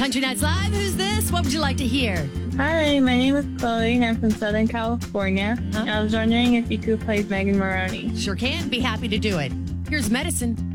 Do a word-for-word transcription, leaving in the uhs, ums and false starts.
Country Nights Live, who's this? What would you like to hear? Hi, my name is Chloe, and I'm from Southern California. Huh? I was wondering if you could play Megan Maroney. Sure can. Be happy to do it. Here's Medicine.